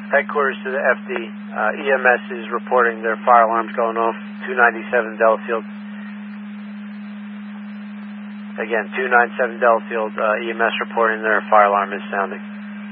Headquarters to the FD. EMS is reporting their fire alarms going off. 297 Delafield. Again, 297 Delafield. EMS reporting their fire alarm is sounding.